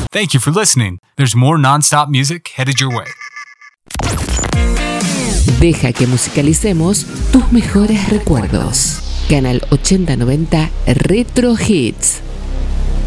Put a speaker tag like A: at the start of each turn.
A: Thank you for listening. There's more nonstop music headed your way.
B: Deja que musicalicemos tus mejores recuerdos. Canal 8090 Retro Hits.